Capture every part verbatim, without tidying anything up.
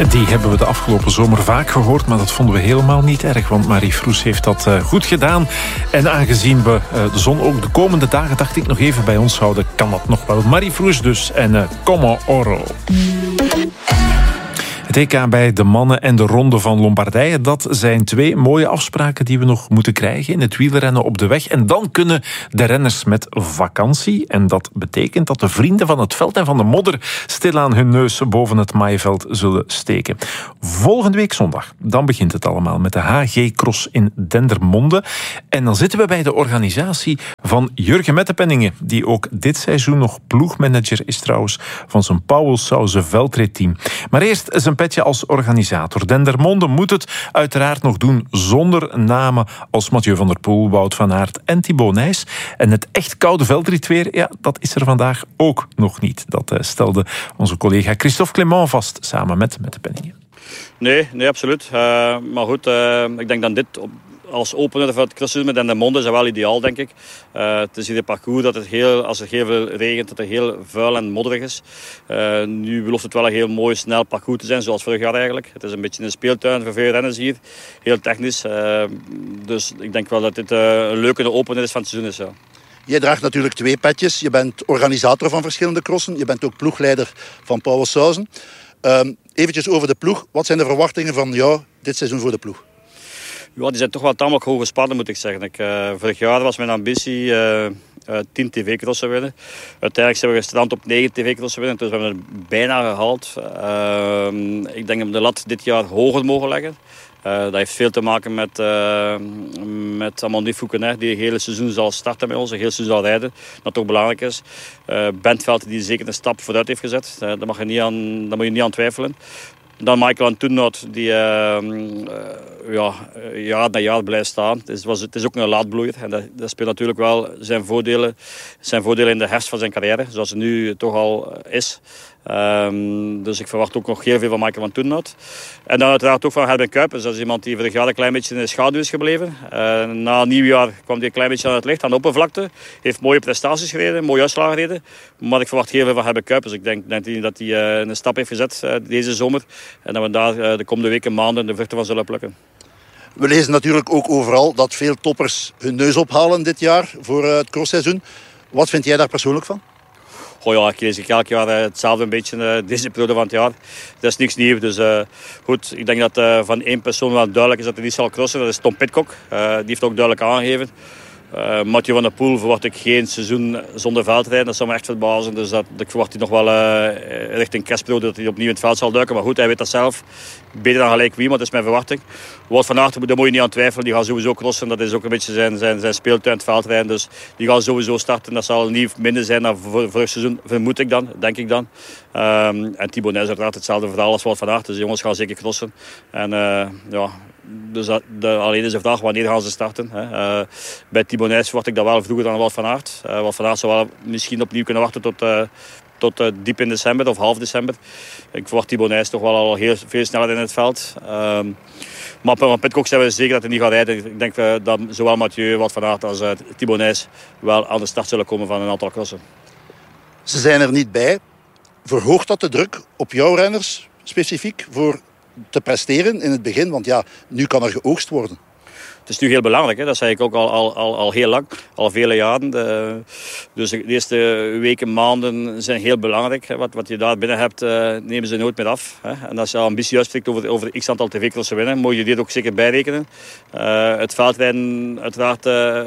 Die hebben we de afgelopen zomer vaak gehoord, maar dat vonden we helemaal niet erg, want Marie Froes heeft dat uh, goed gedaan. En aangezien we uh, de zon ook de komende dagen, dacht ik, nog even bij ons houden, kan dat nog wel. Marie Froes dus en uh, Como Oro. Het E K bij de mannen en de Ronde van Lombardije, dat zijn twee mooie afspraken die we nog moeten krijgen in het wielrennen op de weg. En dan kunnen de renners met vakantie. En dat betekent dat de vrienden van het veld en van de modder stilaan hun neus boven het maaiveld zullen steken. Volgende week zondag, dan begint het allemaal met de H G-cross in Dendermonde. En dan zitten we bij de organisatie van Jurgen Mettepenningen, die ook dit seizoen nog ploegmanager is trouwens van zijn Pauwels Sauze veldritteam. Maar eerst zijn petje als organisator. Dendermonde moet het uiteraard nog doen zonder namen als Mathieu van der Poel, Wout van Aert en Thibaut Nys. En het echt koude veldritweer, ja, dat is er vandaag ook nog niet. Dat uh, stelde onze collega Christophe Clement vast, samen met Mettepenningen. Nee, nee, absoluut. Uh, maar goed, uh, ik denk dat dit op als opener van het crossseizoen met Dendermonde is dat wel ideaal, denk ik. Uh, het is hier een parcours dat het heel, als het heel veel regent, dat het heel vuil en modderig is. Uh, nu belooft het wel een heel mooi, snel parcours te zijn, zoals vorig jaar eigenlijk. Het is een beetje een speeltuin voor veel renners hier. Heel technisch. Uh, dus ik denk wel dat dit uh, een leuke opener is van het seizoen is, ja. Jij draagt natuurlijk twee petjes. Je bent organisator van verschillende crossen. Je bent ook ploegleider van Pauwels Sauzen. Uh, eventjes over de ploeg. Wat zijn de verwachtingen van jou dit seizoen voor de ploeg? Ja, die zijn toch wel tamelijk hoog gespannen, moet ik zeggen. Ik, uh, vorig jaar was mijn ambitie uh, uh, tien tv-crossen winnen. Uiteindelijk zijn we gestrand op negen tv-crossen winnen. Dus we hebben het bijna gehaald. Uh, ik denk dat we de lat dit jaar hoger mogen leggen. Uh, dat heeft veel te maken met, uh, met Amandie Fouquenet, die het hele seizoen zal starten met ons, het hele seizoen zal rijden, dat toch belangrijk is. Uh, Bentveld, die zeker een stap vooruit heeft gezet, uh, daar, mag je niet aan, daar moet je niet aan twijfelen. Dan Michael Antonout, die uh, uh, ja, jaar na jaar blijft staan. Het is, was, het is ook een laadbloeier. En dat, dat speelt natuurlijk wel zijn voordelen, zijn voordelen in de herfst van zijn carrière. Zoals het nu toch al is. Um, dus ik verwacht ook nog heel veel van Michael Antonout. En dan uiteraard ook van Herben Kuipers. Dat is iemand die vorig jaar een klein beetje in de schaduw is gebleven. Uh, na nieuwjaar kwam hij een klein beetje aan het licht, aan de oppervlakte. Heeft mooie prestaties gereden, mooie uitslagen gereden. Maar ik verwacht heel veel van Herben Kuipers. Ik denk, denk dat hij uh, een stap heeft gezet uh, deze zomer. En dat we daar uh, de komende weken, maanden de vruchten van zullen plukken. We lezen natuurlijk ook overal dat veel toppers hun neus ophalen dit jaar voor uh, het crossseizoen. Wat vind jij daar persoonlijk van? Oh ja, ik lees elk jaar hetzelfde een beetje uh, deze periode van het jaar. Dat is niks nieuws. Dus uh, goed, ik denk dat uh, van één persoon wel duidelijk is dat hij niet zal crossen. Dat is Tom Pidcock. Uh, die heeft ook duidelijk aangegeven. Uh, Mathieu van der Poel verwacht ik geen seizoen zonder veldrijden. Dat zou me echt verbazen. Dus dat, ik verwacht hij nog wel uh, richting kerstperiode dat hij opnieuw in het veld zal duiken. Maar goed, hij weet dat zelf. Beter dan gelijk wie, maar dat is mijn verwachting. Wout van Aert, daar moet je niet aan twijfelen. Die gaat sowieso crossen. Dat is ook een beetje zijn, zijn, zijn speeltuin, het veldrijden. Dus die gaat sowieso starten. Dat zal niet minder zijn dan voor vorig seizoen, vermoed ik dan, denk ik dan. Um, en Thibaut Nys uiteraard hetzelfde verhaal als Wout van Aert. Dus de jongens gaan zeker crossen. En uh, ja... Dus dat, de, alleen is de vraag wanneer gaan ze starten. Hè. Uh, bij Thibaut Nys verwacht ik dat wel vroeger dan Wout van Aert. Uh, Wout van Aert zou wel misschien opnieuw kunnen wachten tot, uh, tot uh, diep in december of half december. Ik verwacht Thibaut Nys toch wel al heel veel sneller in het veld. Uh, maar van Pidcock zijn we zeker dat hij niet gaat rijden. Ik denk uh, dat zowel Mathieu, Wout van Aert als uh, Thibaut Nys wel aan de start zullen komen van een aantal crossen. Ze zijn er niet bij. Verhoogt dat de druk op jouw renners specifiek voor te presteren in het begin? Want ja, nu kan er geoogst worden. Het is nu heel belangrijk, hè? Dat zei ik ook al, al, al, al heel lang, al vele jaren. De, dus de eerste weken, maanden zijn heel belangrijk. Hè? Wat, wat je daar binnen hebt, uh, nemen ze nooit meer af. Hè? En als je ambitie uitspreekt over, over x aantal tv-crossen winnen, moet je dit ook zeker bijrekenen. Uh, het veldrijden uiteraard uh,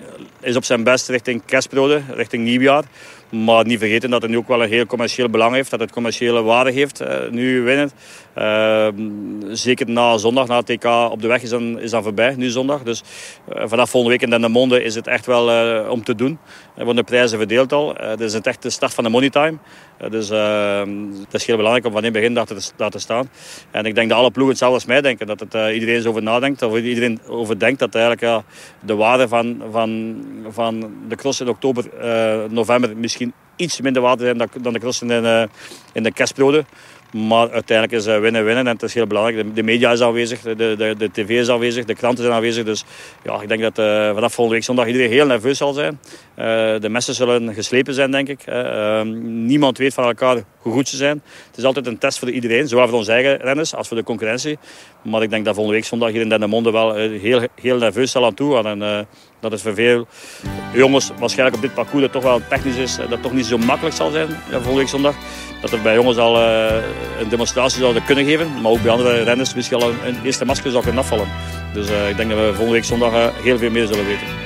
is op zijn best richting kerstperiode, richting nieuwjaar. Maar niet vergeten dat het nu ook wel een heel commerciële belang heeft. Dat het commerciële waarde heeft, uh, nu winnen. Uh, zeker na zondag, na het T K op de weg is dan, is dan voorbij, nu zondag. Dus uh, vanaf volgende week in Dendermonde is het echt wel uh, om te doen. Er worden de prijzen verdeeld al. Uh, dit is echt de start van de money time. Uh, dus uh, het is heel belangrijk om van in het begin daar te, daar te staan. En ik denk dat alle ploegen hetzelfde als mij denken. Dat het, uh, iedereen eens over nadenkt. Of iedereen over denkt dat eigenlijk ja, de waarde van, van, van de cross in oktober, uh, november misschien iets minder waard zijn dan de cross in, uh, in de kerstperiode. Maar uiteindelijk is winnen-winnen en het is heel belangrijk. De, de media is aanwezig, de, de, de tv is aanwezig, de kranten zijn aanwezig. Dus ja, ik denk dat uh, vanaf volgende week zondag iedereen heel nerveus zal zijn. Uh, de messen zullen geslepen zijn, denk ik. Uh, uh, niemand weet van elkaar hoe goed ze zijn. Het is altijd een test voor iedereen, zowel voor onze eigen renners als voor de concurrentie. Maar ik denk dat volgende week zondag hier in Dendermonde wel uh, heel, heel nerveus zal aan toe gaan. En, uh, dat het voor veel jongens waarschijnlijk op dit parcours dat toch wel technisch is, dat het toch niet zo makkelijk zal zijn ja, volgende week zondag. Dat er bij jongens al uh, een demonstratie zouden kunnen geven, maar ook bij andere renners misschien al een, een eerste masker zou kunnen afvallen. Dus uh, ik denk dat we volgende week zondag uh, heel veel meer zullen weten.